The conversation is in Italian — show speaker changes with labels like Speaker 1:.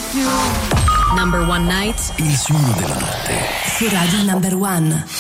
Speaker 1: Number one night.
Speaker 2: Il suono della notte.
Speaker 3: Su Radio Number One.